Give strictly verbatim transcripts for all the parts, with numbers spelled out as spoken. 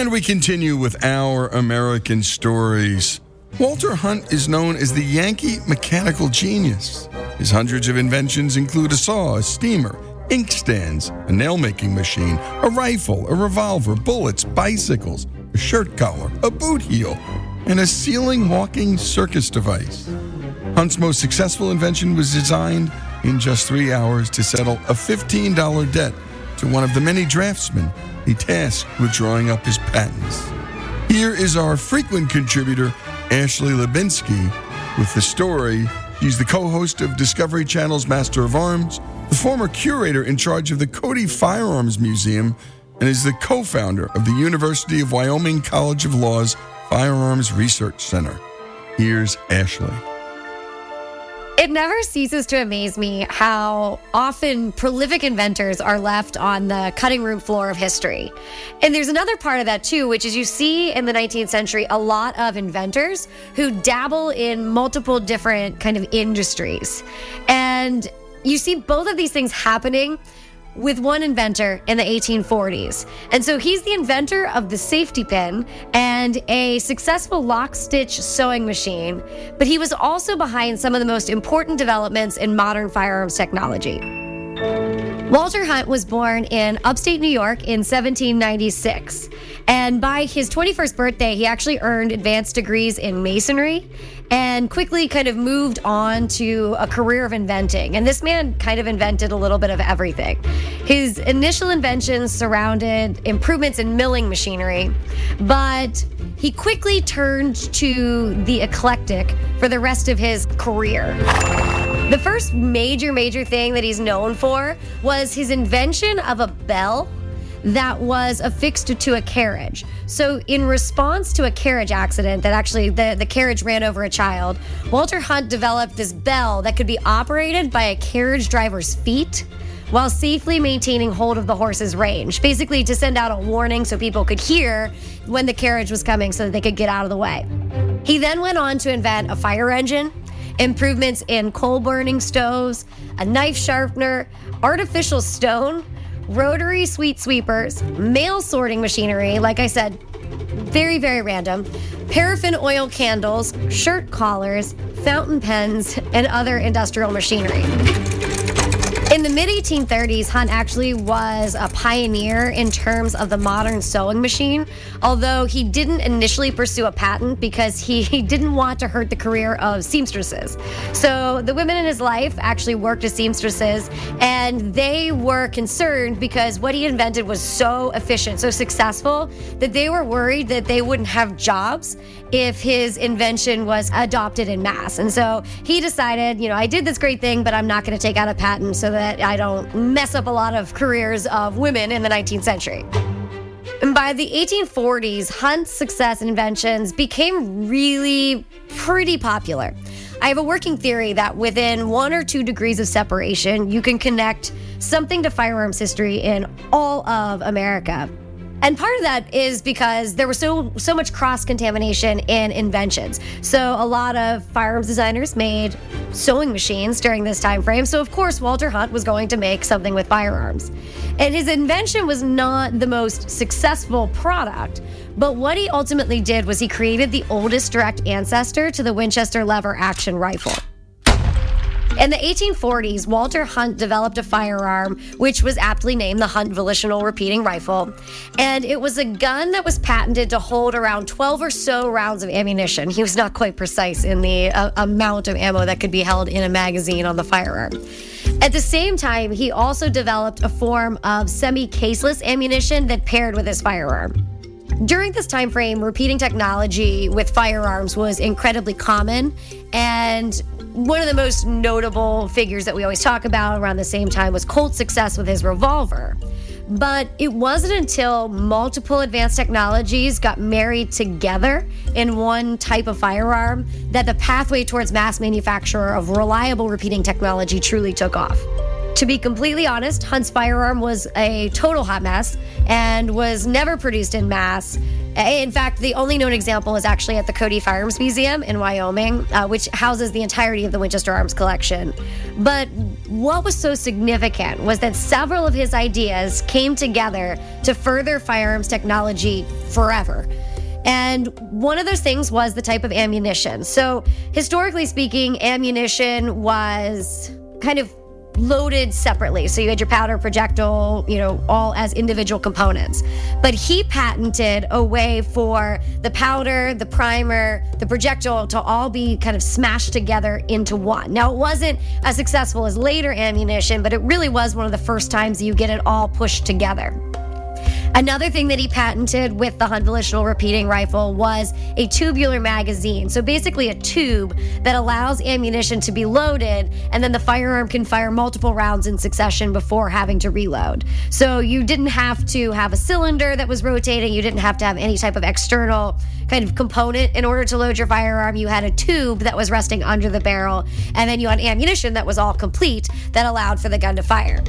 And we continue with our American stories. Walter Hunt is known as the Yankee mechanical genius. His hundreds of inventions include a saw, a steamer, inkstands, a nail-making machine, a rifle, a revolver, bullets, bicycles, a shirt collar, a boot heel, and a ceiling walking circus device. Hunt's most successful invention was designed in just three hours to settle a fifteen dollars debt to one of the many draftsmen he tasked with drawing up his patents. Here is our frequent contributor, Ashley Lubinsky, with the story. She's the co-host of Discovery Channel's Master of Arms, the former curator in charge of the Cody Firearms Museum, and is the co-founder of the University of Wyoming College of Law's Firearms Research Center. Here's Ashley. It never ceases to amaze me how often prolific inventors are left on the cutting room floor of history. And there's another part of that too, which is you see in the nineteenth century a lot of inventors who dabble in multiple different kind of industries. And you see both of these things happening with one inventor in the eighteen forties. And so he's the inventor of the safety pin and a successful lock-stitch sewing machine, but he was also behind some of the most important developments in modern firearms technology. Walter Hunt was born in upstate New York in seventeen ninety-six, and by his twenty-first birthday, he actually earned advanced degrees in masonry and quickly kind of moved on to a career of inventing. And this man kind of invented a little bit of everything. His initial inventions surrounded improvements in milling machinery, but he quickly turned to the eclectic for the rest of his career. The first major, major thing that he's known for was his invention of a bell that was affixed to a carriage. So in response to a carriage accident that actually the, the carriage ran over a child, Walter Hunt developed this bell that could be operated by a carriage driver's feet while safely maintaining hold of the horse's range, basically to send out a warning so people could hear when the carriage was coming so that they could get out of the way. He then went on to invent a fire engine, improvements in coal-burning stoves, a knife sharpener, artificial stone, rotary sweet sweepers, mail sorting machinery, like I said, very, very random, paraffin oil candles, shirt collars, fountain pens, and other industrial machinery. In the mid eighteen thirties, Hunt actually was a pioneer in terms of the modern sewing machine, although he didn't initially pursue a patent because he, he didn't want to hurt the career of seamstresses. So the women in his life actually worked as seamstresses, and they were concerned because what he invented was so efficient, so successful, that they were worried that they wouldn't have jobs if his invention was adopted in mass. And so he decided, you know, I did this great thing, but I'm not going to take out a patent so that I don't mess up a lot of careers of women in the nineteenth century. And by the eighteen forties, Hunt's success and inventions became really pretty popular. I have a working theory that within one or two degrees of separation, you can connect something to firearms history in all of America. And part of that is because there was so so much cross-contamination in inventions. So a lot of firearms designers made sewing machines during this time frame. So of course, Walter Hunt was going to make something with firearms. And his invention was not the most successful product, but what he ultimately did was he created the oldest direct ancestor to the Winchester lever action rifle. In the eighteen forties, Walter Hunt developed a firearm which was aptly named the Hunt Volitional Repeating Rifle, and it was a gun that was patented to hold around twelve or so rounds of ammunition. He was not quite precise in the uh, amount of ammo that could be held in a magazine on the firearm. At the same time, he also developed a form of semi-caseless ammunition that paired with his firearm. During this time frame, repeating technology with firearms was incredibly common, and one of the most notable figures that we always talk about around the same time was Colt's success with his revolver. But it wasn't until multiple advanced technologies got married together in one type of firearm that the pathway towards mass manufacture of reliable repeating technology truly took off. To be completely honest, Hunt's firearm was a total hot mess and was never produced in mass. In fact, the only known example is actually at the Cody Firearms Museum in Wyoming, uh, which houses the entirety of the Winchester Arms collection. But what was so significant was that several of his ideas came together to further firearms technology forever. And one of those things was the type of ammunition. So historically speaking, ammunition was kind of loaded separately. So you had your powder, projectile, you know, all as individual components. But he patented a way for the powder, the primer, the projectile to all be kind of smashed together into one. Now, it wasn't as successful as later ammunition, but it really was one of the first times you get it all pushed together. Another thing that he patented with the Hunt Volitional Repeating Rifle was a tubular magazine. So basically a tube that allows ammunition to be loaded, and then the firearm can fire multiple rounds in succession before having to reload. So you didn't have to have a cylinder that was rotating. You didn't have to have any type of external kind of component in order to load your firearm. You had a tube that was resting under the barrel, and then you had ammunition that was all complete that allowed for the gun to fire.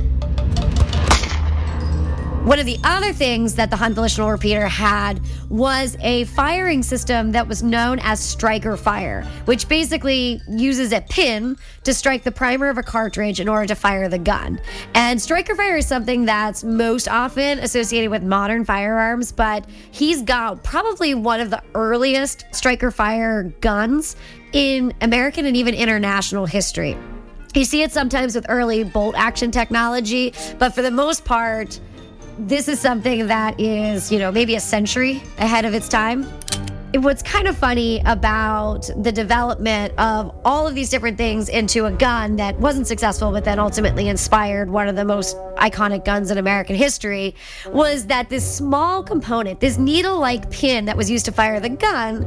One of the other things that the Hunt Volitional Repeater had was a firing system that was known as striker fire, which basically uses a pin to strike the primer of a cartridge in order to fire the gun. And striker fire is something that's most often associated with modern firearms, but he's got probably one of the earliest striker fire guns in American and even international history. You see it sometimes with early bolt action technology, but for the most part, this is something that is, you know, maybe a century ahead of its time. What's kind of funny about the development of all of these different things into a gun that wasn't successful, but then ultimately inspired one of the most iconic guns in American history, was that this small component, this needle-like pin that was used to fire the gun,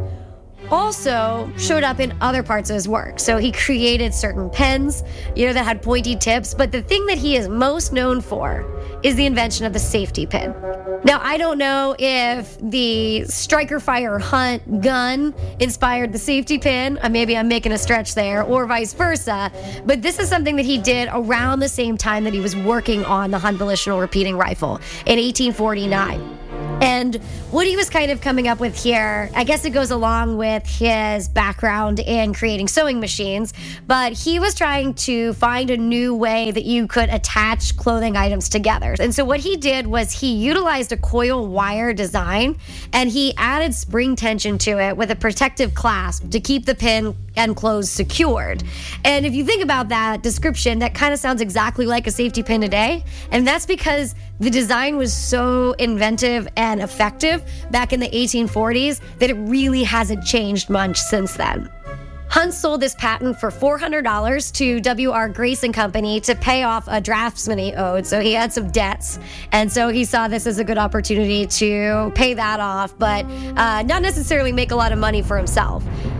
also showed up in other parts of his work. So he created certain pens, you know, that had pointy tips. But the thing that he is most known for is the invention of the safety pin. Now, I don't know if the striker fire Hunt gun inspired the safety pin. Uh, maybe I'm making a stretch there, or vice versa. But this is something that he did around the same time that he was working on the Hunt Volitional Repeating Rifle in eighteen forty-nine. And what he was kind of coming up with here, I guess it goes along with his background in creating sewing machines, but he was trying to find a new way that you could attach clothing items together. And so what he did was he utilized a coil wire design, and he added spring tension to it with a protective clasp to keep the pin and clothes secured. And if you think about that description, that kind of sounds exactly like a safety pin today. And that's because the design was so inventive and effective back in the eighteen forties that it really hasn't changed much since then. Hunt sold this patent for four hundred dollars to W R Grace and Company to pay off a draftsman he owed. So he had some debts, and so he saw this as a good opportunity to pay that off, but uh, not necessarily make a lot of money for himself.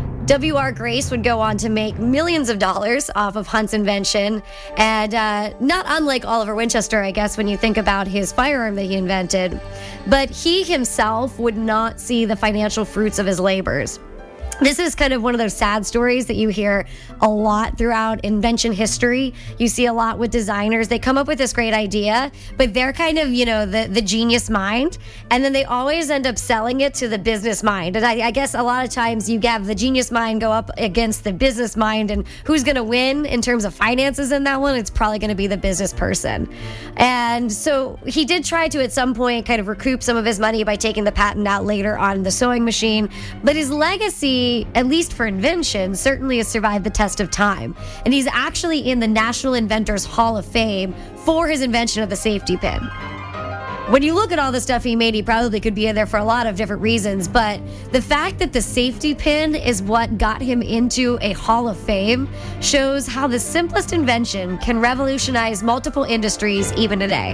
W R Grace would go on to make millions of dollars off of Hunt's invention, and uh, not unlike Oliver Winchester, I guess, when you think about his firearm that he invented. But he himself would not see the financial fruits of his labors. This is kind of one of those sad stories that you hear a lot throughout invention history. You see a lot with designers. They come up with this great idea, but they're kind of, you know, the, the genius mind. And then they always end up selling it to the business mind. And I, I guess a lot of times you have the genius mind go up against the business mind. And who's going to win in terms of finances in that one? It's probably going to be the business person. And so he did try to, at some point, kind of recoup some of his money by taking the patent out later on the sewing machine. But his legacy, at least for invention, certainly has survived the test of time. And he's actually in the National Inventors Hall of Fame for his invention of the safety pin. When you look at all the stuff he made, he probably could be in there for a lot of different reasons, but the fact that the safety pin is what got him into a Hall of Fame shows how the simplest invention can revolutionize multiple industries even today.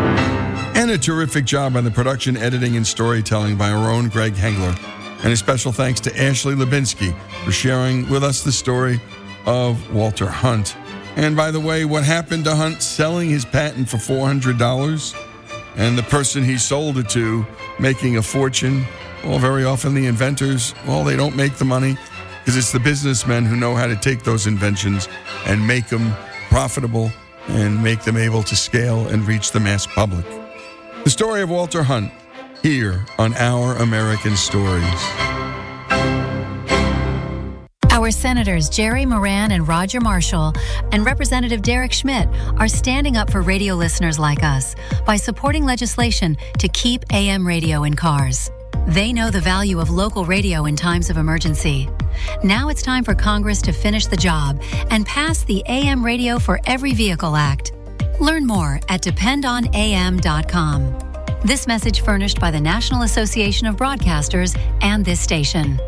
And a terrific job on the production, editing, and storytelling by our own Greg Hengler. And a special thanks to Ashley Lubinsky for sharing with us the story of Walter Hunt. And by the way, what happened to Hunt selling his patent for four hundred dollars and the person he sold it to making a fortune? Well, very often the inventors, well, they don't make the money because it's the businessmen who know how to take those inventions and make them profitable and make them able to scale and reach the mass public. The story of Walter Hunt, here on Our American Stories. Our Senators Jerry Moran and Roger Marshall and Representative Derek Schmidt are standing up for radio listeners like us by supporting legislation to keep A M radio in cars. They know the value of local radio in times of emergency. Now it's time for Congress to finish the job and pass the A M Radio for Every Vehicle Act. Learn more at depend on A M dot com. This message furnished by the National Association of Broadcasters and this station.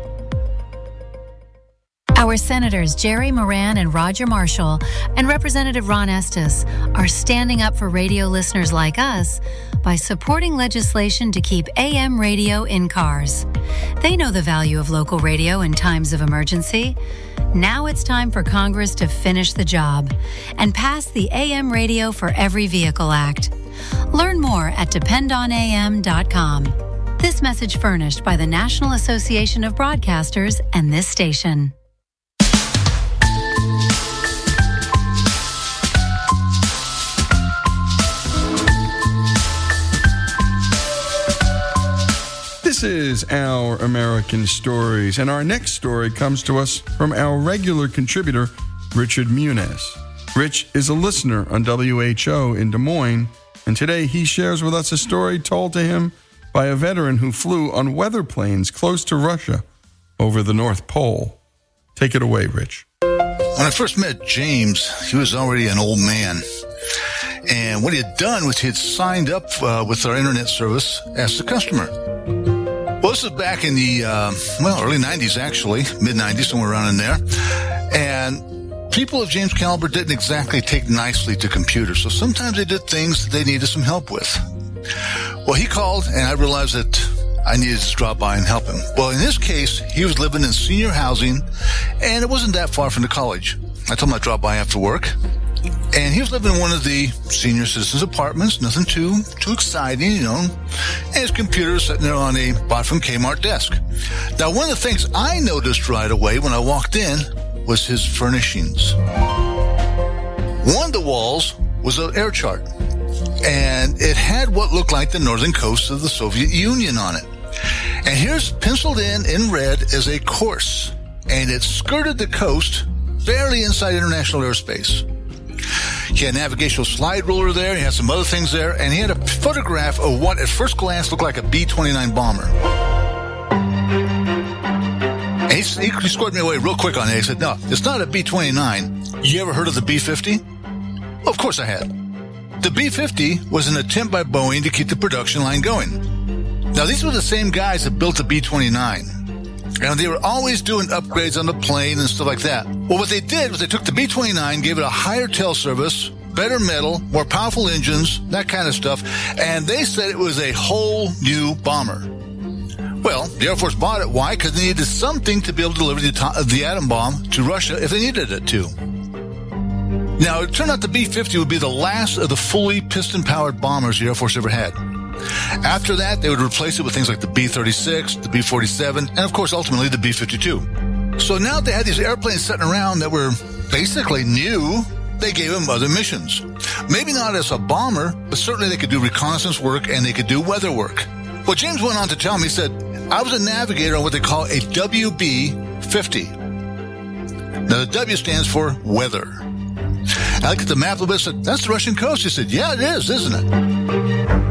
Our Senators Jerry Moran and Roger Marshall and Representative Ron Estes are standing up for radio listeners like us by supporting legislation to keep A M radio in cars. They know the value of local radio in times of emergency. Now it's time for Congress to finish the job and pass the A M Radio for Every Vehicle Act. Learn more at depend on A M dot com. This message furnished by the National Association of Broadcasters and this station. This is Our American Stories, and our next story comes to us from our regular contributor, Richard Muniz. Rich is a listener on W H O in Des Moines, and today he shares with us a story told to him by a veteran who flew on weather planes close to Russia over the North Pole. Take it away, Rich. When I first met James, he was already an old man. And what he had done was he had signed up uh, with our internet service as a customer. Well, this was back in the, uh, well, early nineties, actually, mid-nineties, somewhere around in there. And people of James' caliber didn't exactly take nicely to computers, so sometimes they did things that they needed some help with. Well, he called, and I realized that I needed to drop by and help him. Well, in this case, he was living in senior housing, and it wasn't that far from the college. I told him I'd drop by after work. And he was living in one of the senior citizens' apartments, nothing too too exciting, you know. And his computer was sitting there on a bought from Kmart desk. Now, one of the things I noticed right away when I walked in was his furnishings. One of the walls was an air chart, and it had what looked like the northern coast of the Soviet Union on it. And here's penciled in in red as a course, and it skirted the coast barely inside international airspace. He had a navigational slide ruler there, he had some other things there, and he had a photograph of what at first glance looked like a B twenty-nine bomber. And he, he scored me away real quick on it. He said, no, it's not a B twenty-nine. You ever heard of the B fifty? Well, of course I had. The B fifty was an attempt by Boeing to keep the production line going. Now, these were the same guys that built the B twenty-nine. And they were always doing upgrades on the plane and stuff like that. Well, what they did was they took the B twenty-nine, gave it a higher tail service, better metal, more powerful engines, that kind of stuff, and they said it was a whole new bomber. Well, the Air Force bought it. Why? Because they needed something to be able to deliver the, to- the atom bomb to Russia if they needed it to. Now, it turned out the B fifty would be the last of the fully piston-powered bombers the Air Force ever had. After that, they would replace it with things like the B thirty-six, the B forty-seven, and of course, ultimately, the B fifty-two. So now they had these airplanes sitting around that were basically new. They gave them other missions. Maybe not as a bomber, but certainly they could do reconnaissance work and they could do weather work. Well, James went on to tell me, he said, I was a navigator on what they call a W B fifty. Now, the W stands for weather. I looked at the map a little bit and said, that's the Russian coast. He said, yeah, it is, isn't it?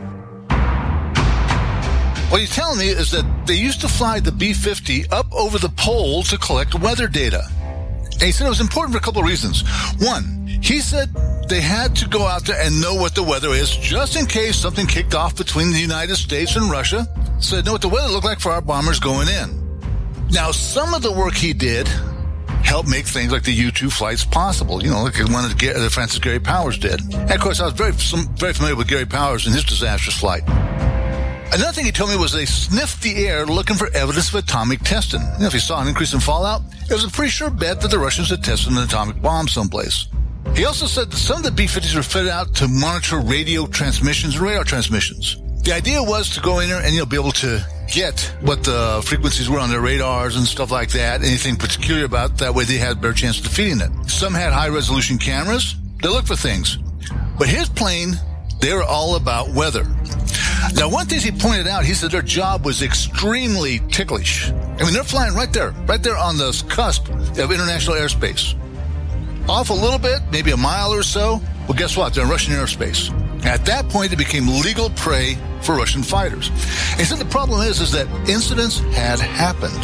What he's telling me is that they used to fly the B fifty up over the pole to collect weather data. And he said it was important for a couple of reasons. One, he said they had to go out there and know what the weather is just in case something kicked off between the United States and Russia, so they know what the weather looked like for our bombers going in. Now, some of the work he did helped make things like the U two flights possible, you know, like the one that Francis Gary Powers did. And of course, I was very, very familiar with Gary Powers and his disastrous flight. Another thing he told me was they sniffed the air looking for evidence of atomic testing. You know, if he saw an increase in fallout, it was a pretty sure bet that the Russians had tested an atomic bomb someplace. He also said that some of the B fifties were fitted out to monitor radio transmissions and radar transmissions. The idea was to go in there and, you know, be able to get what the frequencies were on their radars and stuff like that, anything particular about it. That way they had a better chance of defeating it. Some had high-resolution cameras. They looked for things. But his plane, they were all about weather. Now, one thing he pointed out, he said their job was extremely ticklish. I mean, they're flying right there, right there on the cusp of international airspace. Off a little bit, maybe a mile or so. Well, guess what? They're in Russian airspace. At that point, it became legal prey for Russian fighters. And he said the problem is, is that incidents had happened.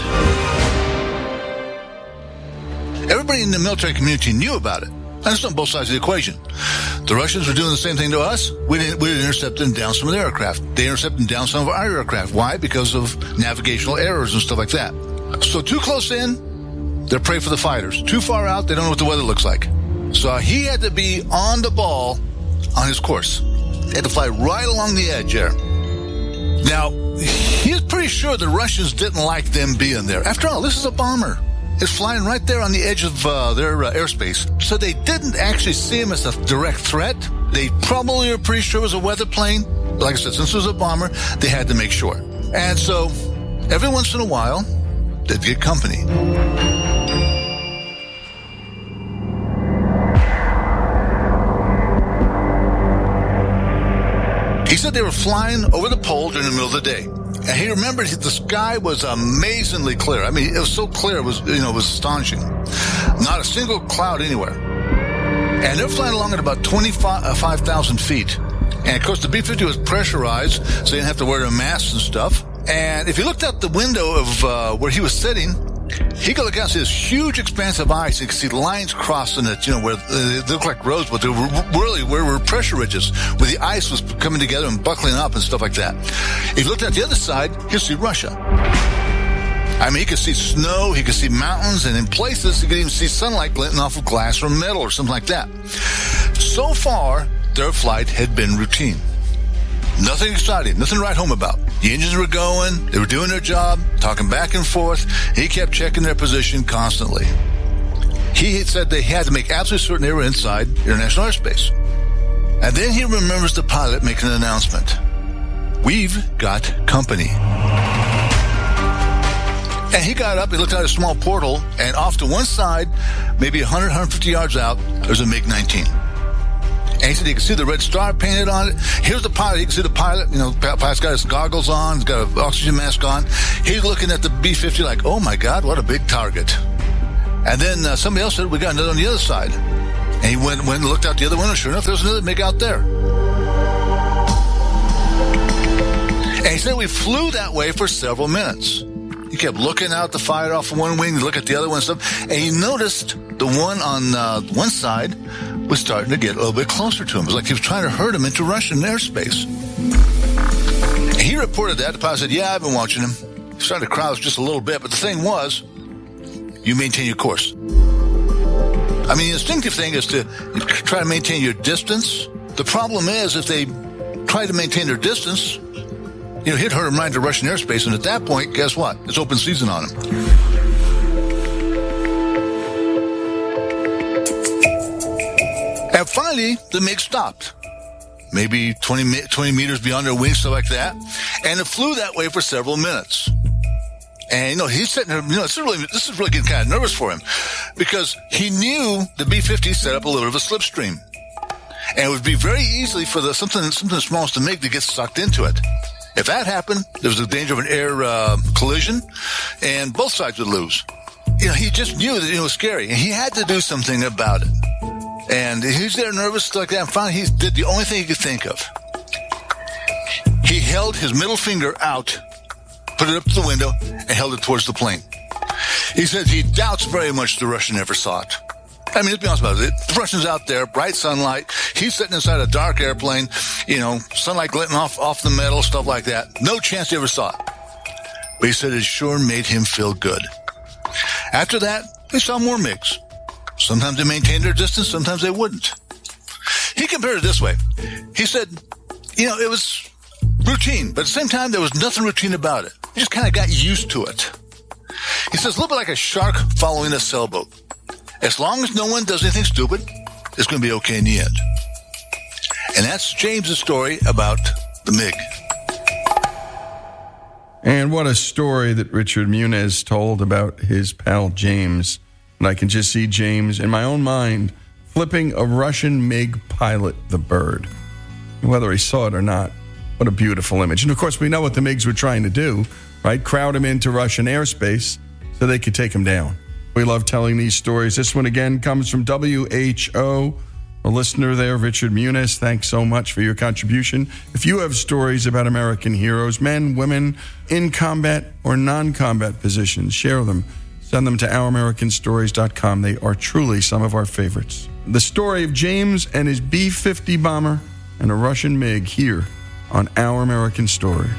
Everybody in the military community knew about it. And it's on both sides of the equation. The Russians were doing the same thing to us. We didn't, we didn't intercept them down some of their aircraft. They intercepted them down some of our aircraft. Why? Because of navigational errors and stuff like that. So too close in, they're prey for the fighters. Too far out, they don't know what the weather looks like. So he had to be on the ball on his course. He had to fly right along the edge there. Now, he's pretty sure the Russians didn't like them being there. After all, this is a bomber. It's flying right there on the edge of uh, their uh, airspace. So they didn't actually see him as a direct threat. They probably were pretty sure it was a weather plane. Like I said, since it was a bomber, they had to make sure. And so every once in a while, they'd get company. He said they were flying over the pole during the middle of the day. And he remembered the sky was amazingly clear. I mean, it was so clear, it was, you know, it was astonishing. Not a single cloud anywhere. And they're flying along at about twenty-five thousand feet. And, of course, the B fifty was pressurized, so they didn't have to wear their masks and stuff. And if you looked out the window of uh, where he was sitting, he could look out and see this huge expanse of ice. You could see lines crossing it, you know, where uh, they looked like roads, but they were really where were pressure ridges, where the ice was coming together and buckling up and stuff like that. If you looked at the other side, you could see Russia. I mean, he could see snow, he could see mountains, and in places, he could even see sunlight glinting off of glass or metal or something like that. So far, their flight had been routine. Nothing exciting, nothing to write home about. The engines were going, they were doing their job, talking back and forth. He kept checking their position constantly. He had said they had to make absolutely certain they were inside international airspace. And then he remembers the pilot making an announcement. We've got company. And he got up, he looked out a small porthole, and off to one side, maybe one hundred, one hundred fifty yards out, there's a MiG nineteen. And he said he could see the red star painted on it. Here's the pilot. You can see the pilot. You know, the pilot's got his goggles on. He's got an oxygen mask on. He's looking at the B fifty like, oh, my God, what a big target. And then uh, somebody else said, we got another on the other side. And he went, went and looked out the other window. Sure enough, there was another MiG out there. And he said we flew that way for several minutes. He kept looking out the fire off of one wing, look at the other one and stuff. And he noticed the one on uh, one side was starting to get a little bit closer to him. It was like he was trying to herd him into Russian airspace. And he reported that. The pilot said, yeah, I've been watching him. He started to crouch just a little bit. But the thing was, you maintain your course. I mean, the instinctive thing is to try to maintain your distance. The problem is if they try to maintain their distance, you know, he'd hurt him right into Russian airspace. And at that point, guess what? It's open season on him. And finally, the MiG stopped. Maybe twenty, twenty meters beyond their wings, stuff like that. And it flew that way for several minutes. And, you know, he's sitting there, you know, this is really, this is really getting kind of nervous for him because he knew the B fifty set up a little bit of a slipstream. And it would be very easily for the something, something small as the MiG to get sucked into it. If that happened, there was a danger of an air uh, collision and both sides would lose. You know, he just knew that it was scary and he had to do something about it. And he was there nervous like that. And finally, he did the only thing he could think of. He held his middle finger out, put it up to the window, and held it towards the plane. He says he doubts very much the Russian ever saw it. I mean, let's be honest about it. The Russian's out there, bright sunlight. He's sitting inside a dark airplane, you know, sunlight glinting off, off the metal, stuff like that. No chance he ever saw it. But he said it sure made him feel good. After that, he saw more MiGs. Sometimes they maintained their distance, sometimes they wouldn't. He compared it this way. He said, you know, it was routine, but at the same time, there was nothing routine about it. He just kind of got used to it. He says, a little bit like a shark following a sailboat. As long as no one does anything stupid, it's going to be okay in the end. And that's James's story about the MiG. And what a story that Richard Muniz told about his pal James. And I can just see James, in my own mind, flipping a Russian MiG pilot the bird. Whether he saw it or not, What a beautiful image. And of course, we know what the MiGs were trying to do, right? Crowd them into Russian airspace so they could take them down. We love telling these stories. This one again comes from W H O. A listener there, Richard Muniz, thanks so much for your contribution. If you have stories about American heroes, men, women, in combat or non-combat positions, share them. Send them to our american stories dot com. They are truly some of our favorites. The story of James and his B fifty bomber and a Russian MiG here on Our American Stories.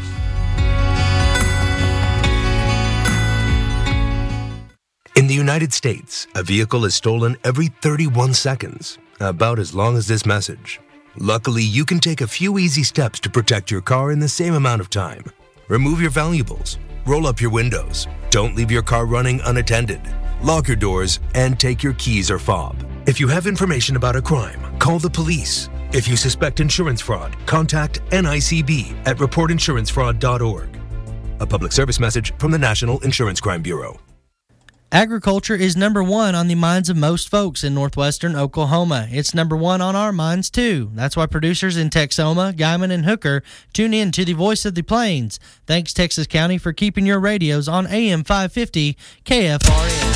In the United States, a vehicle is stolen every thirty-one seconds. About as long as this message. Luckily, you can take a few easy steps to protect your car in the same amount of time. Remove your valuables, roll up your windows, don't leave your car running unattended, lock your doors, and take your keys or fob. If you have information about a crime, call the police. If you suspect insurance fraud, contact N I C B at report insurance fraud dot org. A public service message from the National Insurance Crime Bureau. Agriculture is number one on the minds of most folks in northwestern Oklahoma. It's number one on our minds, too. That's why producers in Texoma, Guyman, and Hooker tune in to the Voice of the Plains. Thanks, Texas County, for keeping your radios on A M five fifty K F R N.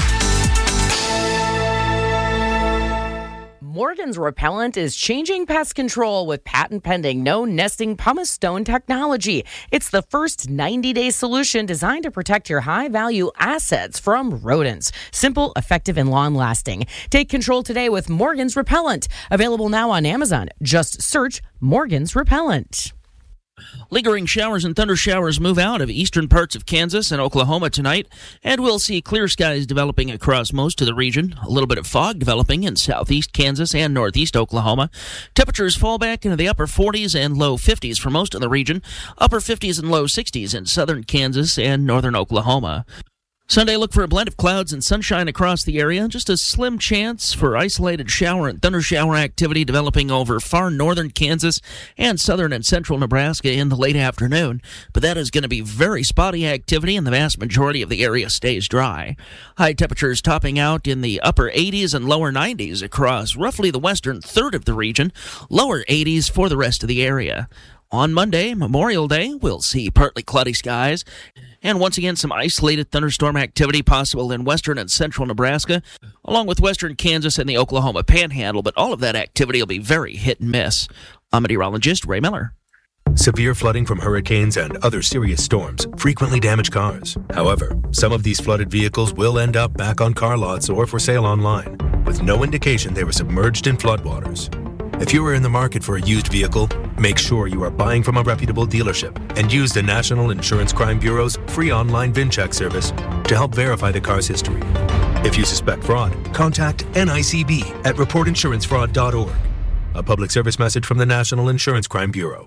Morgan's Repellent is changing pest control with patent-pending no-nesting pumice stone technology. It's the first ninety-day solution designed to protect your high-value assets from rodents. Simple, effective, and long-lasting. Take control today with Morgan's Repellent. Available now on Amazon. Just search Morgan's Repellent. Lingering showers and thunder showers move out of eastern parts of Kansas and Oklahoma tonight, and we'll see clear skies developing across most of the region. A little bit of fog developing in southeast Kansas and northeast Oklahoma. Temperatures fall back into the upper forties and low fifties for most of the region. Upper fifties and low sixties in southern Kansas and northern Oklahoma. Sunday, look for a blend of clouds and sunshine across the area. Just a slim chance for isolated shower and thunder shower activity developing over far northern Kansas and southern and central Nebraska in the late afternoon. But that is going to be very spotty activity, and the vast majority of the area stays dry. High temperatures topping out in the upper eighties and lower nineties across roughly the western third of the region. Lower eighties for the rest of the area. On Monday, Memorial Day, we'll see partly cloudy skies. And once again, some isolated thunderstorm activity possible in western and central Nebraska, along with western Kansas and the Oklahoma Panhandle, but all of that activity will be very hit and miss. I'm meteorologist Ray Miller. Severe flooding from hurricanes and other serious storms frequently damage cars. However, some of these flooded vehicles will end up back on car lots or for sale online, with no indication they were submerged in floodwaters. If you are in the market for a used vehicle, make sure you are buying from a reputable dealership and use the National Insurance Crime Bureau's free online VIN check service to help verify the car's history. If you suspect fraud, contact N I C B at report insurance fraud dot org. A public service message from the National Insurance Crime Bureau.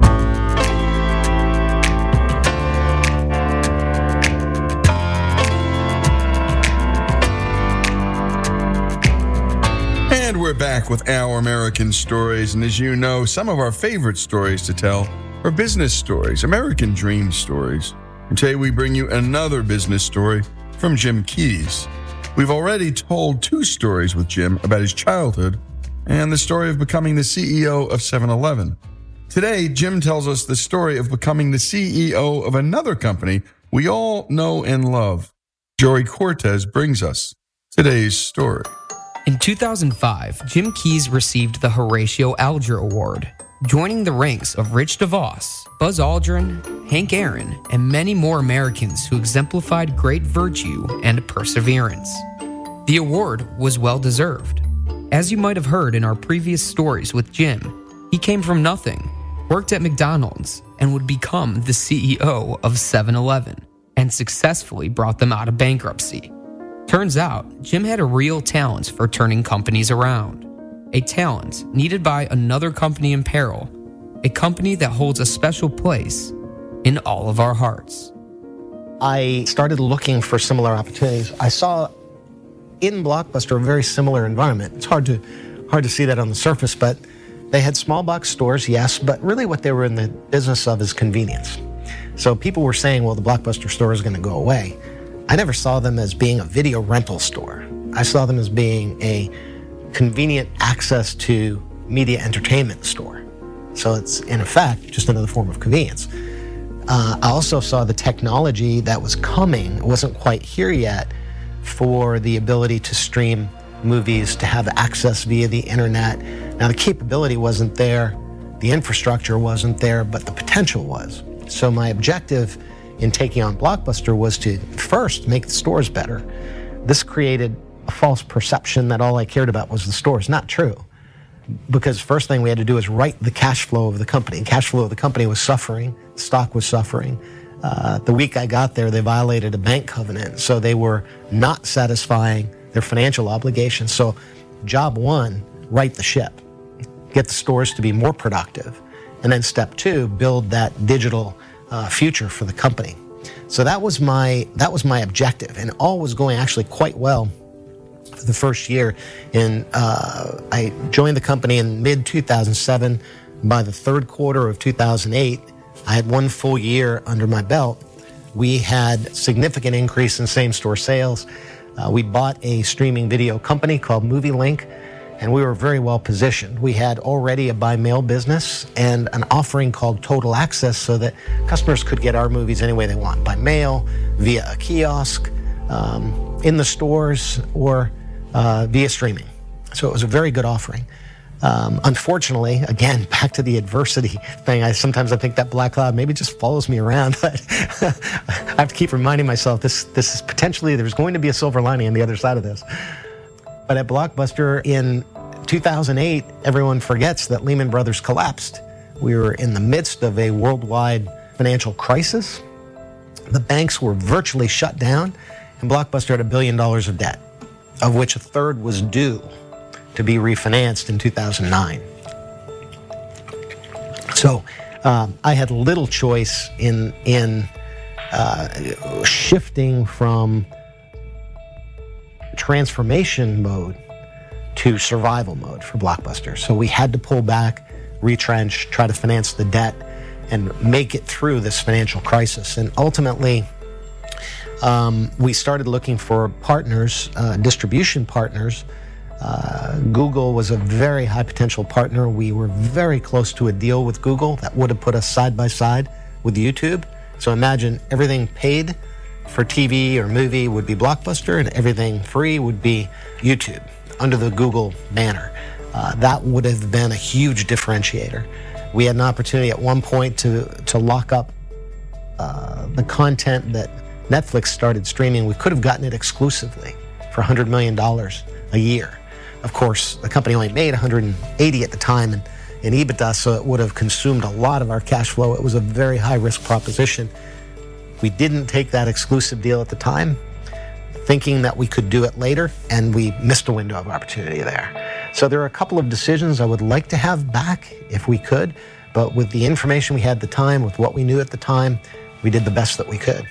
And we're back with Our American Stories. And as you know, some of our favorite stories to tell are business stories, American dream stories. And today we bring you another business story from Jim Keys. We've already told two stories with Jim about his childhood and the story of becoming the C E O of seven eleven. Today, Jim tells us the story of becoming the C E O of another company we all know and love. Joey Cortez brings us today's story. In two thousand five, Jim Keys received the Horatio Alger Award, joining the ranks of Rich DeVos, Buzz Aldrin, Hank Aaron, and many more Americans who exemplified great virtue and perseverance. The award was well-deserved. As you might have heard in our previous stories with Jim, he came from nothing, worked at McDonald's, and would become the C E O of seven eleven, and successfully brought them out of bankruptcy. Turns out, Jim had a real talent for turning companies around. A talent needed by another company in peril. A company that holds a special place in all of our hearts. I started looking for similar opportunities. I saw in Blockbuster a very similar environment. It's hard to hard to see that on the surface, but they had small box stores, yes, but really what they were in the business of is convenience. So people were saying, well, the Blockbuster store is going to go away. I never saw them as being a video rental store. I saw them as being a convenient access to media entertainment store. So it's, in effect, just another form of convenience. Uh, I also saw the technology that was coming, it wasn't quite here yet, for the ability to stream movies, to have access via the internet. Now, the capability wasn't there, the infrastructure wasn't there, but the potential was. So my objective in taking on Blockbuster was to first make the stores better. This created a false perception that all I cared about was the stores. Not true. Because first thing we had to do is right the cash flow of the company. And cash flow of the company was suffering. Stock was suffering. Uh, the week I got there, they violated a bank covenant. So they were not satisfying their financial obligations. So job one, right the ship. Get the stores to be more productive. And then step two, build that digital uh, future for the company. So that was my that was my objective. And all was going actually quite well for the first year. And uh, I joined the company in mid two thousand seven. By the third quarter of two thousand eight, I had one full year under my belt. We had significant increase in same-store sales. Uh, we bought a streaming video company called MovieLink, and we were very well positioned. We had already a by-mail business and an offering called Total Access so that customers could get our movies any way they want, by mail, via a kiosk, um, in the stores, or uh, via streaming. So it was a very good offering. Um, unfortunately, again, back to the adversity thing, I sometimes I think that black cloud maybe just follows me around, but I have to keep reminding myself this, this is potentially, there's going to be a silver lining on the other side of this. But at Blockbuster in two thousand eight, everyone forgets that Lehman Brothers collapsed. We were in the midst of a worldwide financial crisis. The banks were virtually shut down, and Blockbuster had a billion dollars of debt, of which a third was due to be refinanced in two thousand nine. So um, I had little choice in, in uh, shifting from transformation mode to survival mode for Blockbuster. So we had to pull back, retrench, try to finance the debt, and make it through this financial crisis. And ultimately, um, we started looking for partners, uh, distribution partners. Uh, Google was a very high potential partner. We were very close to a deal with Google that would have put us side by side with YouTube. So imagine everything paid for T V or movie would be Blockbuster, and everything free would be YouTube under the Google banner. Uh, that would have been a huge differentiator. We had an opportunity at one point to, to lock up uh, the content that Netflix started streaming. We could have gotten it exclusively for one hundred million dollars a year. Of course, the company only made one hundred eighty at the time in, in EBITDA, so it would have consumed a lot of our cash flow. It was a very high-risk proposition. We didn't take that exclusive deal at the time, thinking that we could do it later, and we missed a window of opportunity there. So there are a couple of decisions I would like to have back if we could, but with the information we had at the time, with what we knew at the time, we did the best that we could.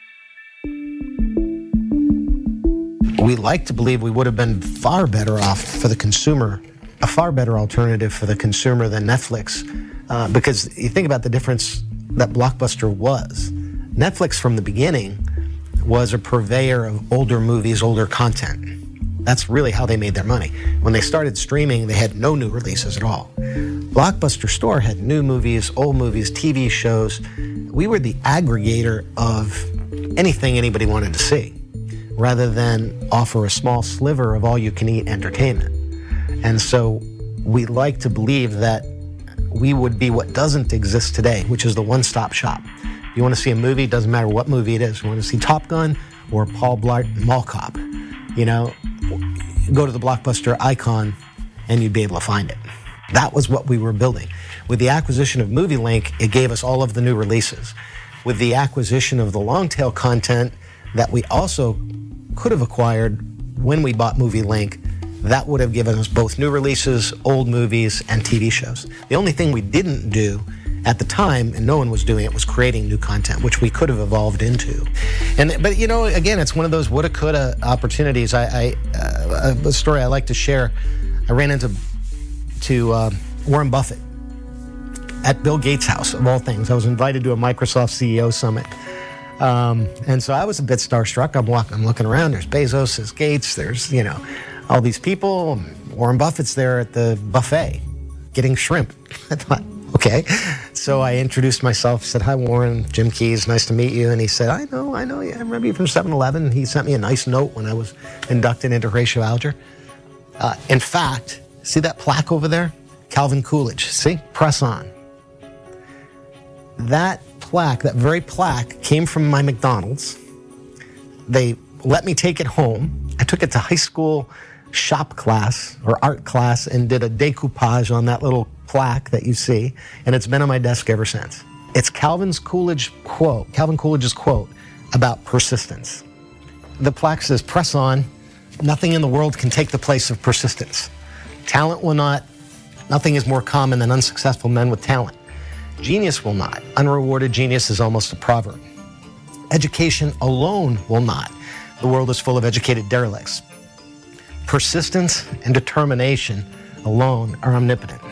We like to believe we would have been far better off for the consumer, a far better alternative for the consumer than Netflix, uh, because you think about the difference that Blockbuster was. Netflix from the beginning was a purveyor of older movies, older content. That's really how they made their money. When they started streaming, they had no new releases at all. Blockbuster Store had new movies, old movies, T V shows. We were the aggregator of anything anybody wanted to see, rather than offer a small sliver of all-you-can-eat entertainment. And so we like to believe that we would be what doesn't exist today, which is the one-stop shop. If you want to see a movie, it doesn't matter what movie it is. You want to see Top Gun or Paul Blart Mall Cop, you know, go to the Blockbuster icon and you'd be able to find it. That was what we were building. With the acquisition of MovieLink, it gave us all of the new releases. With the acquisition of the long-tail content that we also could have acquired when we bought MovieLink, that would have given us both new releases, old movies, and T V shows. The only thing we didn't do at the time, and no one was doing it, was creating new content, which we could have evolved into. And but you know, again, it's one of those woulda, coulda opportunities. I, I uh, a story I like to share. I ran into to uh, Warren Buffett at Bill Gates' house, of all things. I was invited to a Microsoft C E O summit. Um, and so I was a bit starstruck. I'm walking, I'm looking around. There's Bezos, there's Gates, there's, you know, all these people. Warren Buffett's there at the buffet getting shrimp. I thought, Okay, so I introduced myself, said, hi, Warren, Jim Keyes, nice to meet you. And he said, I know, I know you. I remember you from seven eleven. He sent me a nice note when I was inducted into Horatio Alger. Uh, in fact, see that plaque over there? Calvin Coolidge, see? Press on. That plaque, that very plaque, came from my McDonald's. They let me take it home. I took it to high school shop class or art class and did a decoupage on that little plaque that you see, and it's been on my desk ever since. It's Calvin's Coolidge quote, Calvin Coolidge's quote about persistence. The plaque says, press on. Nothing in the world can take the place of persistence. Talent will not. Nothing is more common than unsuccessful men with talent. Genius will not. Unrewarded genius is almost a proverb. Education alone will not. The world is full of educated derelicts. Persistence and determination alone are omnipotent.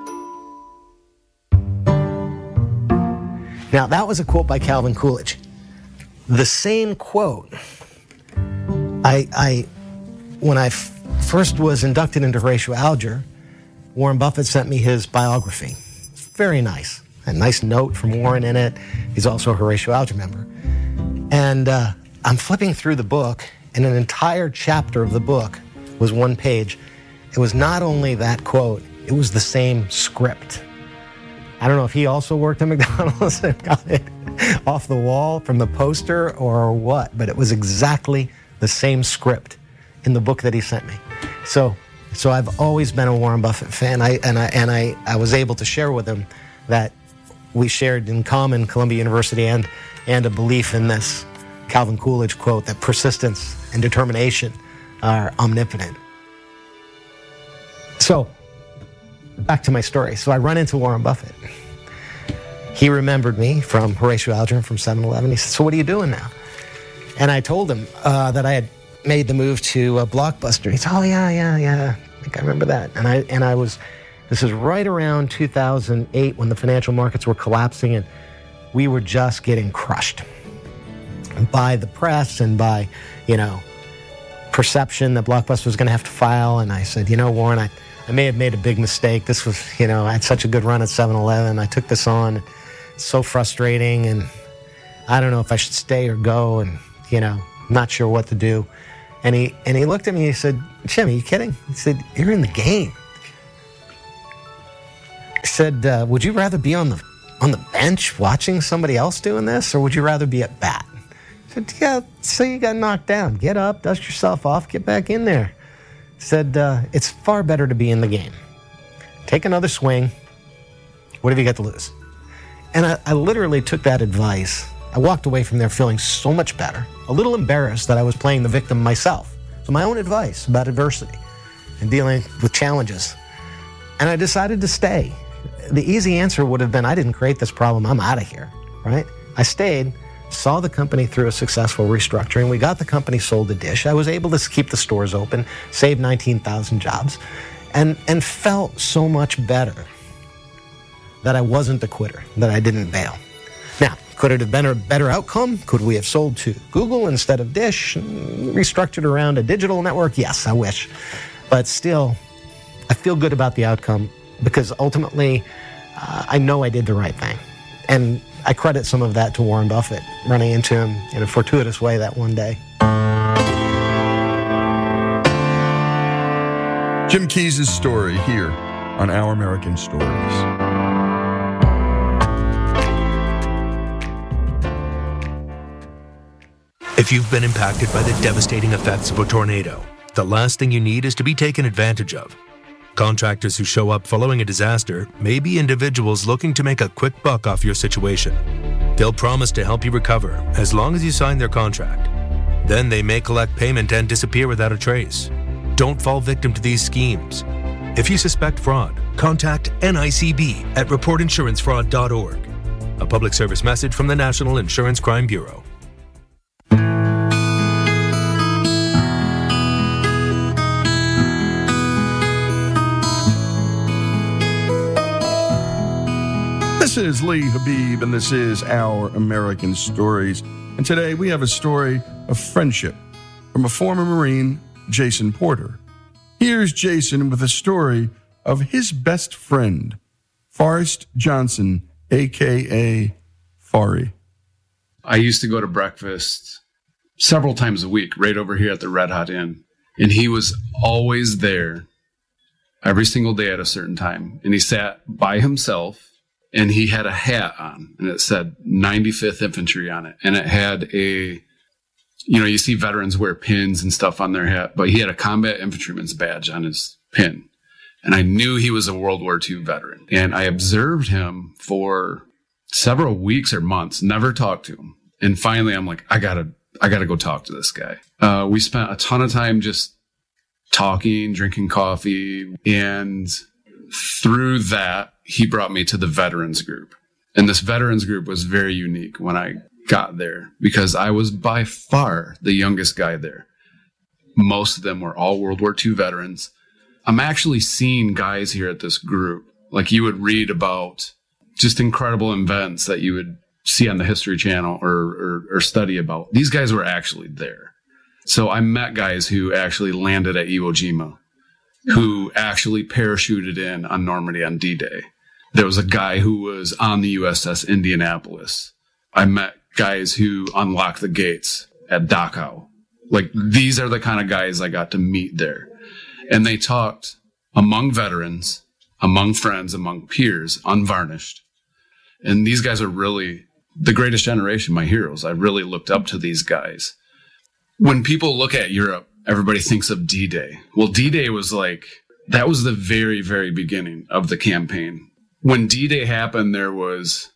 Now, that was a quote by Calvin Coolidge. The same quote, I, I when I f- first was inducted into Horatio Alger, Warren Buffett sent me his biography. It's very nice. A nice note from Warren in it. He's also a Horatio Alger member. And uh, I'm flipping through the book, and an entire chapter of the book was one page. It was not only that quote, it was the same script. I don't know if he also worked at McDonald's and got it off the wall from the poster or what, but it was exactly the same script in the book that he sent me. So, so I've always been a Warren Buffett fan, I, and I and I, I was able to share with him that we shared in common Columbia University and and a belief in this Calvin Coolidge quote that persistence and determination are omnipotent. So, back to my story. So I run into Warren Buffett. He remembered me from Horatio Alger from seven eleven. He said, so what are you doing now? And I told him uh, that I had made the move to uh, Blockbuster. He said, oh, yeah, yeah, yeah. I think I remember that. And I and I was, this is right around two thousand eight when the financial markets were collapsing and we were just getting crushed by the press and by, you know, perception that Blockbuster was going to have to file. And I said, you know, Warren, I, I may have made a big mistake. This was, you know, I had such a good run at seven eleven. I took this on. It's so frustrating. And I don't know if I should stay or go. And, you know, I'm not sure what to do. And he and he looked at me and he said, Jim, are you kidding? He said, you're in the game. He said, uh, would you rather be on the on the bench watching somebody else doing this, or would you rather be at bat? I said, yeah, so you got knocked down. Get up, dust yourself off, get back in there. He said, uh, it's far better to be in the game. Take another swing. What have you got to lose? And I, I literally took that advice. I walked away from there feeling so much better, a little embarrassed that I was playing the victim myself. So my own advice about adversity and dealing with challenges. And I decided to stay. The easy answer would have been, I didn't create this problem, I'm out of here, right? I stayed, saw the company through a successful restructuring. We got the company sold to Dish. I was able to keep the stores open, save nineteen thousand jobs, and, and felt so much better that I wasn't a quitter, that I didn't bail. Now, could it have been a better outcome? Could we have sold to Google instead of Dish, restructured around a digital network? Yes, I wish. But still, I feel good about the outcome because ultimately, uh, I know I did the right thing. And I credit some of that to Warren Buffett, running into him in a fortuitous way that one day. Jim Keyes' story here on Our American Stories. If you've been impacted by the devastating effects of a tornado, the last thing you need is to be taken advantage of. Contractors who show up following a disaster may be individuals looking to make a quick buck off your situation. They'll promise to help you recover as long as you sign their contract. Then they may collect payment and disappear without a trace. Don't fall victim to these schemes. If you suspect fraud, contact N I C B at report insurance fraud dot org. A public service message from the National Insurance Crime Bureau. This is Lee Habib, and this is Our American Stories. And today we have a story of friendship from a former Marine, Jason Porter. Here's Jason with a story of his best friend Forrest Johnson, a k a. Fari. I used to go to breakfast several times a week right over here at the Red Hot Inn. And he was always there every single day at a certain time. And he sat by himself and he had a hat on and it said ninety-fifth Infantry on it. And it had a, you know, you see veterans wear pins and stuff on their hat, but he had a combat infantryman's badge on his pin. And I knew he was a World War Two veteran. And I observed him for several weeks or months, never talked to him. And finally, I'm like, I gotta, I gotta go talk to this guy. Uh, we spent a ton of time just talking, drinking coffee. And through that, he brought me to the veterans group. And this veterans group was very unique when I got there because I was by far the youngest guy there. Most of them were all World War Two veterans. I'm actually seeing guys here at this group, like you would read about just incredible events that you would see on the History Channel or, or, or study about. These guys were actually there. So I met guys who actually landed at Iwo Jima, who actually parachuted in on Normandy on D-Day. There was a guy who was on the U S S Indianapolis. I met guys who unlocked the gates at Dachau. Like, these are the kind of guys I got to meet there. And they talked among veterans, among friends, among peers, unvarnished. And these guys are really the greatest generation, my heroes. I really looked up to these guys. When people look at Europe, everybody thinks of D-Day. Well, D-Day was like, that was the very, very beginning of the campaign. When D-Day happened, there was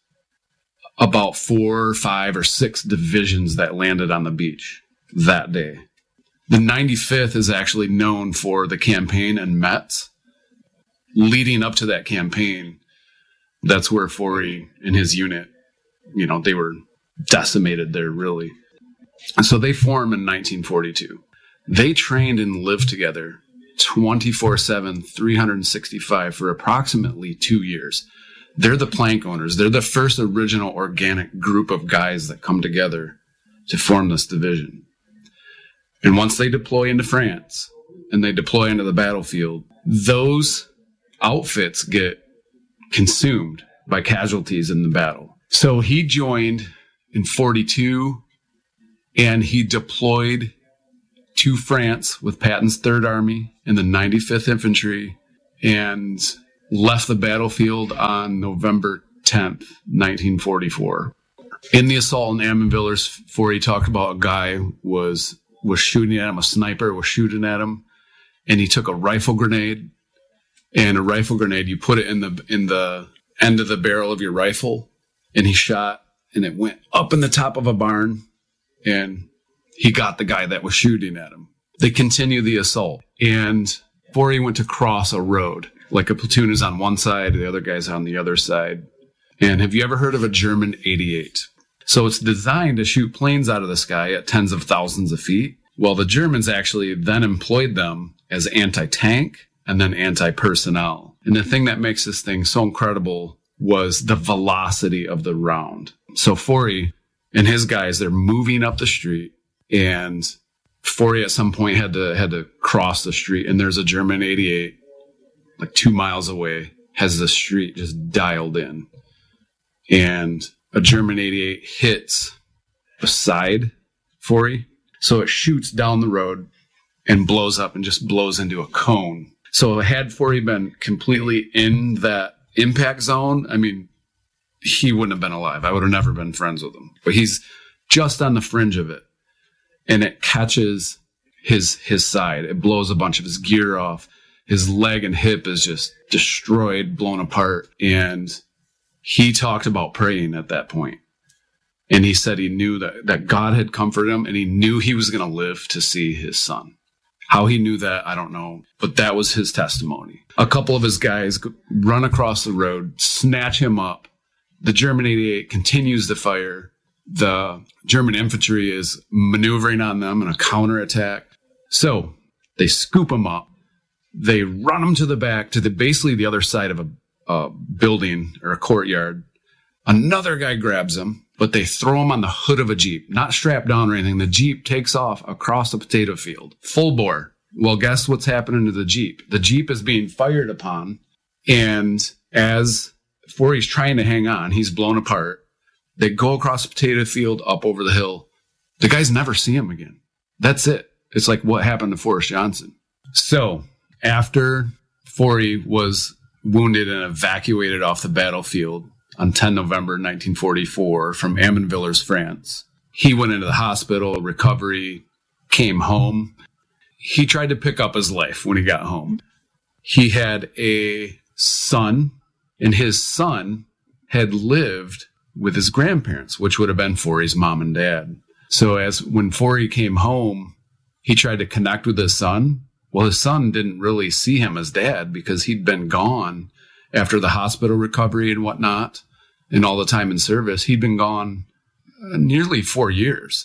about four, five, or six divisions that landed on the beach that day. The ninety-fifth is actually known for the campaign in Metz. Leading up to that campaign, that's where Faury and his unit, you know, they were decimated there, really. And so they formed in nineteen forty-two. They trained and lived together twenty-four seven, three hundred sixty-five for approximately two years. They're the plank owners. They're the first original organic group of guys that come together to form this division. And once they deploy into France and they deploy into the battlefield, those outfits get consumed by casualties in the battle. So he joined in forty-two and he deployed to France with Patton's Third Army and the ninety-fifth Infantry and left the battlefield on November tenth, nineteen forty-four. In the assault in Amiens-Villers, Faury talked about a guy who was was shooting at him, a sniper was shooting at him, and he took a rifle grenade. And a rifle grenade, you put it in the in the end of the barrel of your rifle, and he shot, and it went up in the top of a barn, and he got the guy that was shooting at him. They continue the assault, and Faury went to cross a road, like a platoon is on one side, the other guy's on the other side. And have you ever heard of a German eighty-eight? So it's designed to shoot planes out of the sky at tens of thousands of feet. Well, the Germans actually then employed them as anti-tank and then anti-personnel. And the thing that makes this thing so incredible was the velocity of the round. So Faury and his guys, they're moving up the street, and Faury at some point had to had to cross the street, and there's a German eighty-eight like two miles away, has the street just dialed in. And a German eighty-eight hits beside Faury. So it shoots down the road and blows up and just blows into a cone. So had Faury been completely in that impact zone, I mean, he wouldn't have been alive. I would have never been friends with him. But he's just on the fringe of it. And it catches his his side. It blows a bunch of his gear off. His leg and hip is just destroyed, blown apart. And he talked about praying at that point. And he said he knew that, that God had comforted him, and he knew he was going to live to see his son. How he knew that, I don't know. But that was his testimony. A couple of his guys run across the road, snatch him up. The German eighty-eight continues to fire. The German infantry is maneuvering on them in a counterattack. So they scoop him up. They run him to the back, to the basically the other side of a, a building or a courtyard. Another guy grabs him, but they throw him on the hood of a Jeep, not strapped down or anything. The Jeep takes off across the potato field, full bore. Well, guess what's happening to the Jeep? The Jeep is being fired upon, and as Forey's trying to hang on. He's blown apart. They go across the potato field, up over the hill. The guys never see him again. That's it. It's like what happened to Forrest Johnson. So after Forey was wounded and evacuated off the battlefield on the tenth of November nineteen forty-four from Amanvillers, France, he went into the hospital, recovery, came home. He tried to pick up his life when he got home. He had a son, and his son had lived with his grandparents, which would have been Forey's mom and dad. So as when Forey came home, he tried to connect with his son. Well, his son didn't really see him as dad because he'd been gone after the hospital recovery and whatnot, and all the time in service. He'd been gone uh, nearly four years.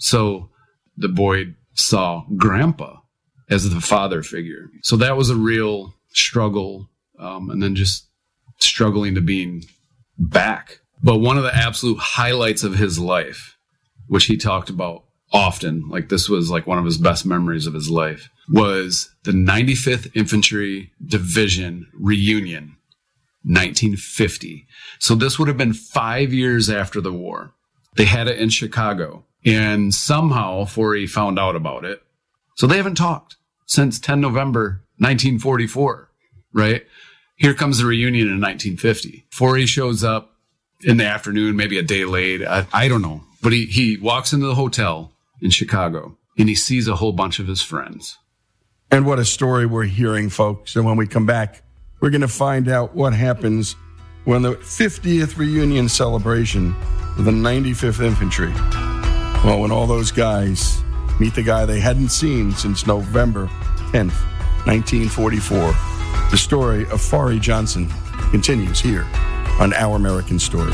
So the boy saw Grandpa as the father figure. So that was a real struggle, um, and then just struggling to being back. But one of the absolute highlights of his life, which he talked about often, like this was like one of his best memories of his life, was the ninety-fifth Infantry Division reunion, nineteen fifty. So this would have been five years after the war. They had it in Chicago, and somehow Forey found out about it. So they haven't talked since the tenth of November nineteen forty-four, right? Here comes the reunion in nineteen fifty. Forey shows up in the afternoon, maybe a day late. I, I don't know. But he, he walks into the hotel in Chicago, and he sees a whole bunch of his friends. And what a story we're hearing, folks. And when we come back, we're going to find out what happens when the fiftieth reunion celebration of the ninety-fifth Infantry. Well, when all those guys meet the guy they hadn't seen since November tenth, nineteen forty-four. The story of Forey Johnson continues here on Our American Story.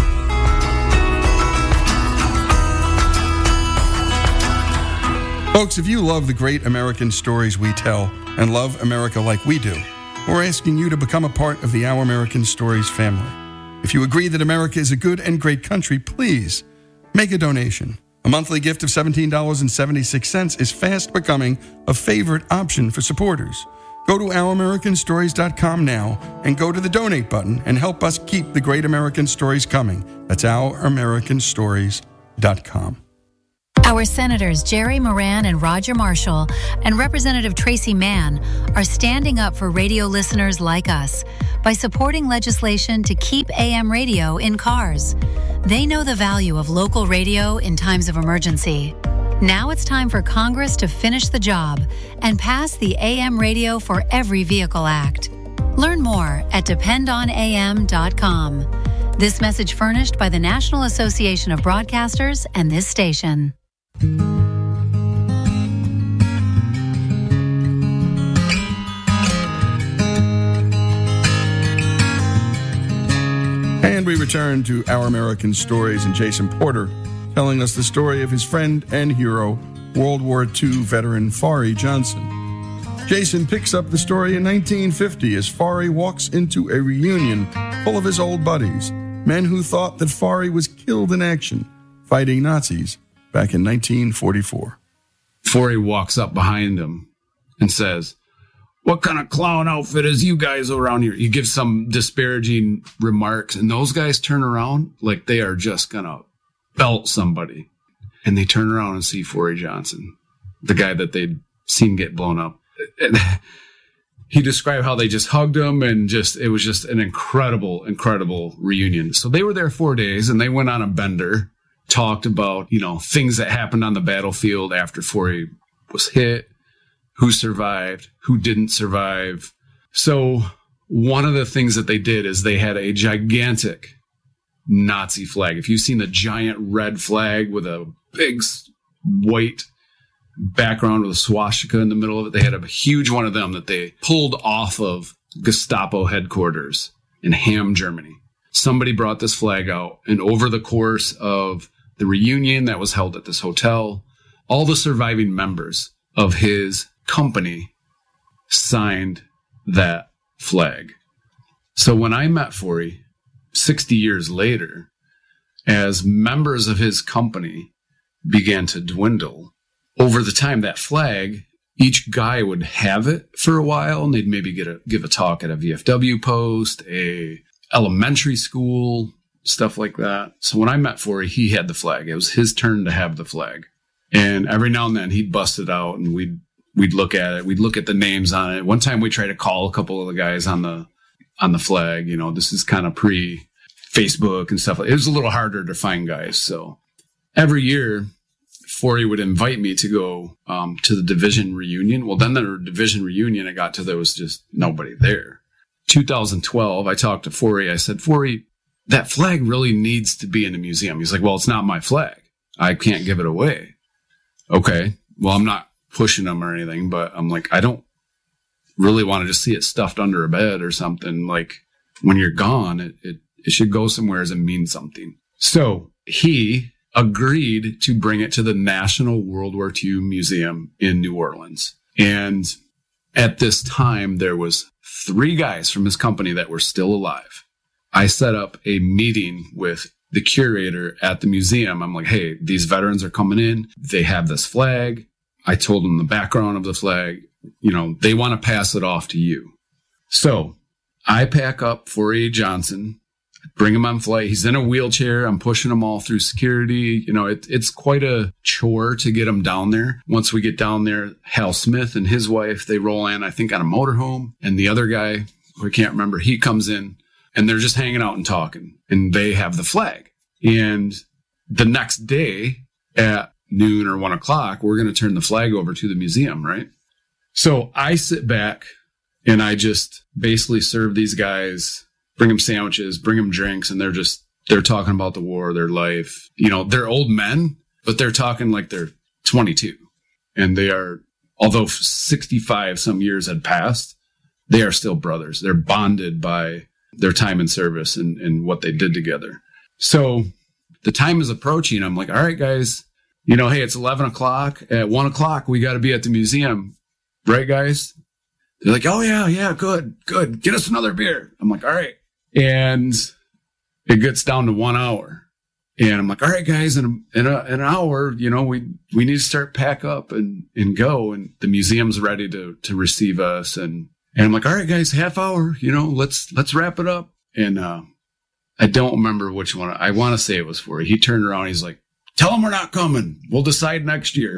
Folks, if you love the great American stories we tell and love America like we do, we're asking you to become a part of the Our American Stories family. If you agree that America is a good and great country, please make a donation. A monthly gift of seventeen dollars and seventy-six cents is fast becoming a favorite option for supporters. Go to our american stories dot com now and go to the donate button and help us keep the great American stories coming. That's our american stories dot com. Our Senators Jerry Moran and Roger Marshall and Representative Tracy Mann are standing up for radio listeners like us by supporting legislation to keep A M radio in cars. They know the value of local radio in times of emergency. Now it's time for Congress to finish the job and pass the A M Radio for Every Vehicle Act. Learn more at depend on a m dot com. This message furnished by the National Association of Broadcasters and this station. And we return to Our American Stories and Jason Porter telling us the story of his friend and hero, World War Two veteran Forey Johnson. Jason picks up the story in nineteen fifty as Forey walks into a reunion full of his old buddies, men who thought that Forey was killed in action fighting Nazis back in nineteen forty-four. Forey walks up behind him and says, "What kind of clown outfit is you guys around here?" He gives some disparaging remarks, and those guys turn around like they are just going to belt somebody. And they turn around and see Forey Johnson, the guy that they'd seen get blown up. And he described how they just hugged him, and just it was just an incredible, incredible reunion. So they were there four days, and they went on a bender, talked about, you know, things that happened on the battlefield after Forey was hit, who survived, who didn't survive. So one of the things that they did is they had a gigantic Nazi flag. If you've seen the giant red flag with a big white background with a swastika in the middle of it, they had a huge one of them that they pulled off of Gestapo headquarters in Hamm, Germany. Somebody brought this flag out, and over the course of the reunion that was held at this hotel, all the surviving members of his company signed that flag. So when I met Forey sixty years later, as members of his company began to dwindle, over the time that flag, each guy would have it for a while, and they'd maybe get a, give a talk at a V F W post, a elementary school, stuff like that. So when I met Forey, he had the flag. It was his turn to have the flag. And every now and then he'd bust it out and we'd, we'd look at it. We'd look at the names on it. One time we tried to call a couple of the guys on the, on the flag. You know, this is kind of pre Facebook and stuff. It was a little harder to find guys. So every year Forey would invite me to go um, to the division reunion. Well, then the division reunion, it got to there was just nobody there. two thousand twelve, I talked to Forey. I said, Forey, that flag really needs to be in a museum. He's like, well, it's not my flag. I can't give it away. Okay. Well, I'm not pushing him or anything, but I'm like, I don't really want to just see it stuffed under a bed or something. Like when you're gone, it, it, it should go somewhere as it means something. So he agreed to bring it to the National World War Two Museum in New Orleans. And at this time, there was three guys from his company that were still alive. I set up a meeting with the curator at the museum. I'm like, hey, these veterans are coming in. They have this flag. I told them the background of the flag. You know, they want to pass it off to you. So I pack up Forey Johnson, bring him on flight. He's in a wheelchair. I'm pushing him all through security. You know, it, it's quite a chore to get him down there. Once we get down there, Hal Smith and his wife, they roll in, I think, on a motorhome. And the other guy, who I can't remember, he comes in and they're just hanging out and talking. And they have the flag. And the next day at noon or one o'clock, we're going to turn the flag over to the museum, right? So I sit back and I just basically serve these guys, bring them sandwiches, bring them drinks, and they're just, they're talking about the war, their life. You know, they're old men, but they're talking like they're twenty-two. And they are, although sixty-five some years had passed, they are still brothers. They're bonded by their time in service and, and what they did together. So the time is approaching. I'm like, all right, guys, you know, hey, it's eleven o'clock. At one o'clock, we got to be at the museum. Right, guys? They're like, oh, yeah, yeah, good, good. Get us another beer. I'm like, all right. And it gets down to one hour. And I'm like, all right, guys, in, a, in, a, in an hour, you know, we, we need to start pack up and, and go. And the museum's ready to, to receive us. And, and I'm like, all right, guys, half hour, you know, let's, let's wrap it up. And, uh, I don't remember which one. I want to say it was for. He turned around. He's like, tell them we're not coming. We'll decide next year.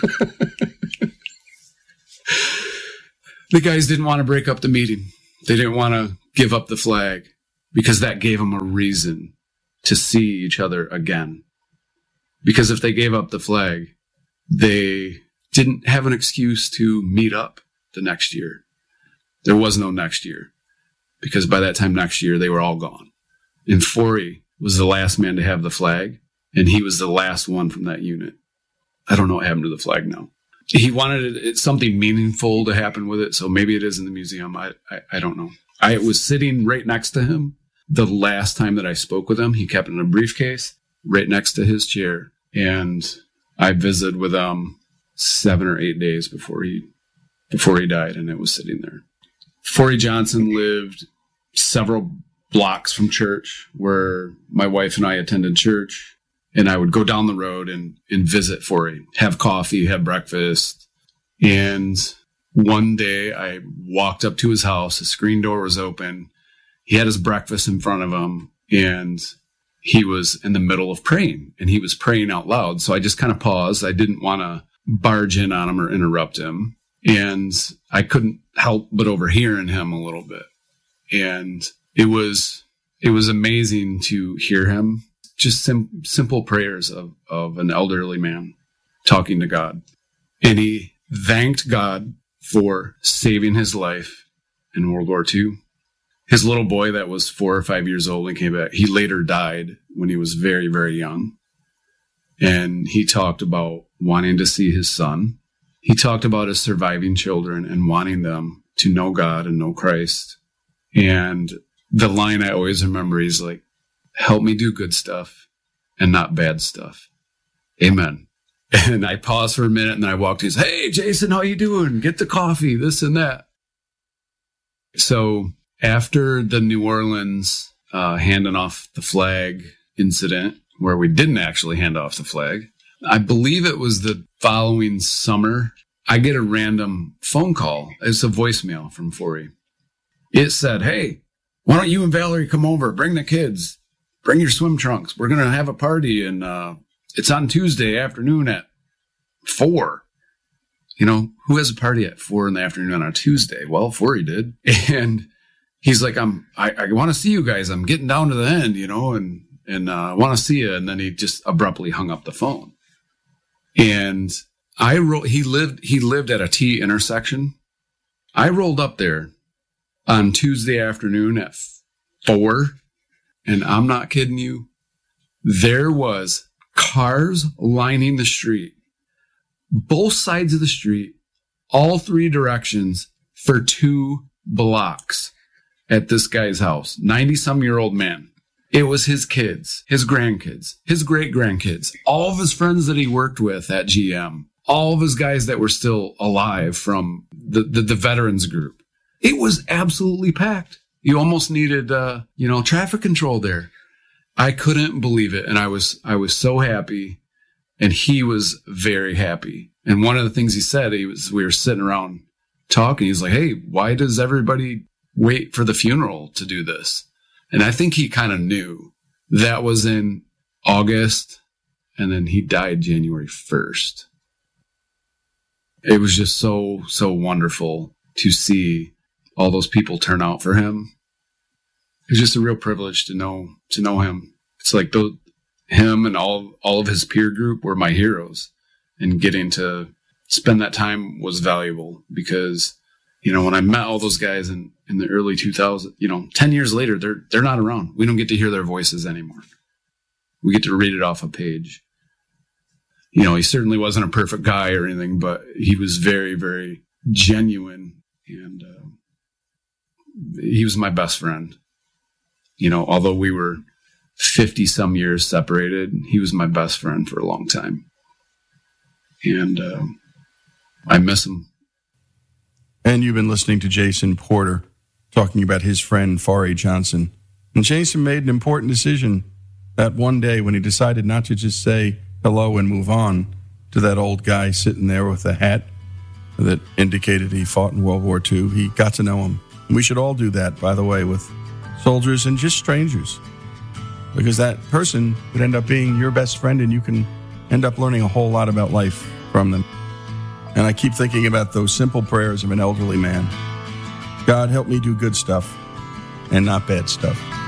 The guys didn't want to break up the meeting. They didn't want to give up the flag because that gave them a reason to see each other again. Because if they gave up the flag, they didn't have an excuse to meet up the next year. There was no next year because by that time next year, they were all gone. And Forey was the last man to have the flag, and he was the last one from that unit. I don't know what happened to the flag now. He wanted it, something meaningful to happen with it, so maybe it is in the museum. I, I, I don't know. I was sitting right next to him the last time that I spoke with him. He kept it in a briefcase right next to his chair, and I visited with him seven or eight days before he before he died, and it was sitting there. Forey Johnson lived several blocks from church where my wife and I attended church. And I would go down the road and, and visit Forey, have coffee, have breakfast. And one day I walked up to his house. His screen door was open. He had his breakfast in front of him. And he was in the middle of praying. And he was praying out loud. So I just kind of paused. I didn't want to barge in on him or interrupt him. And I couldn't help but overhearing him a little bit. And it was it was amazing to hear him. Just sim- simple prayers of, of an elderly man talking to God. And he thanked God for saving his life in World War Two. His little boy that was four or five years old and came back, he later died when he was very, very young. And he talked about wanting to see his son. He talked about his surviving children and wanting them to know God and know Christ. And the line I always remember, he's like, help me do good stuff and not bad stuff. Amen. And I paused for a minute and then I walked in and said, hey, Jason, how you doing? Get the coffee, this and that. So after the New Orleans uh, handing off the flag incident, where we didn't actually hand off the flag, I believe it was the following summer, I get a random phone call. It's a voicemail from Forey. It said, hey, why don't you and Valerie come over? Bring the kids. Bring your swim trunks. We're going to have a party, and uh, it's on Tuesday afternoon at four. You know, who has a party at four in the afternoon on a Tuesday? Well, Forey did. And he's like, I'm, I, I want to see you guys. I'm getting down to the end, you know, and, and uh, I want to see you. And then he just abruptly hung up the phone. And I ro- he lived, he lived at a T intersection. I rolled up there on Tuesday afternoon at four. And I'm not kidding you. There was cars lining the street, both sides of the street, all three directions for two blocks at this guy's house. ninety-some-year-old man. It was his kids, his grandkids, his great-grandkids, all of his friends that he worked with at G M, all of his guys that were still alive from the, the, the veterans group. It was absolutely packed. You almost needed, uh, you know, traffic control there. I couldn't believe it. And I was, I was so happy. And he was very happy. And one of the things he said, he was, we were sitting around talking. He's like, hey, why does everybody wait for the funeral to do this? And I think he kind of knew that was in August. And then he died January first. It was just so, so wonderful to see all those people turn out for him. It was just a real privilege to know to know him. It's like those, him and all all of his peer group were my heroes, and getting to spend that time was valuable because, you know, when I met all those guys in, in the early two thousands, you know, ten years later, they're they're not around. We don't get to hear their voices anymore. We get to read it off a page. You know, he certainly wasn't a perfect guy or anything, but he was very, very genuine, and uh, he was my best friend. You know, although we were fifty some years separated, he was my best friend for a long time. And uh, I miss him. And you've been listening to Jason Porter talking about his friend, Forey Johnson. And Jason made an important decision that one day when he decided not to just say hello and move on to that old guy sitting there with a hat that indicated he fought in World War Two. He got to know him. And we should all do that, by the way, with soldiers and just strangers, because that person would end up being your best friend and you can end up learning a whole lot about life from them. And I keep thinking about those simple prayers of an elderly man. God, help me do good stuff and not bad stuff.